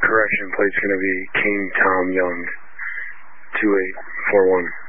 Correction, plate's going to be King Tom Young, 2841.